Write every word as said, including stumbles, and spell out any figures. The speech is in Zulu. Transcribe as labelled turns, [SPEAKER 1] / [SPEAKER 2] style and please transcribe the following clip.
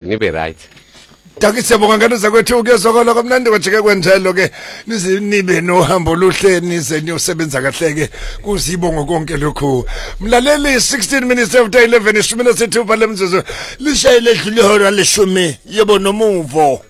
[SPEAKER 1] nibe right.
[SPEAKER 2] Daki siyabonga ngane zakwethu ke sokola kamnandi kwajike kwenjalo ke nizinibe nohambo luhle nize niyosebenza kahle ke kuzibongo konke lokho mlaleli sixteen minutes after eleven ishumi nesithupha lemzuzu lishayile edlule ihora leshumi yebo nomuvo.